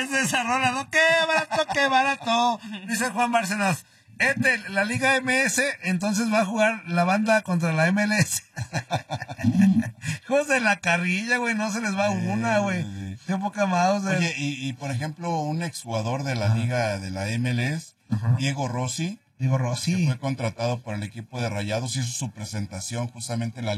es de esa rola, ¿no? ¡Qué barato, qué barato! Dice Juan Bárcenas. La Liga MS, entonces va a jugar la banda contra la MLS. Hijos de la carrilla, güey, no se les va una, güey. Qué poca mouse. Oye, y por ejemplo, un exjugador de la Liga de la MLS, Diego Rossi, que fue contratado por el equipo de Rayados, hizo su presentación justamente en la